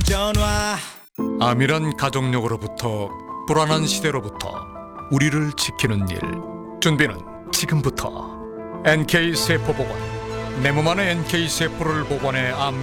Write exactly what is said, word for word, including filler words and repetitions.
전화. 암이란 가족력으로부터 불안한 시대로부터 우리를 지키는 일. 준비는 지금부터. 엔케이 세포 복원. 내 몸 안의 엔케이 세포를 복원해 암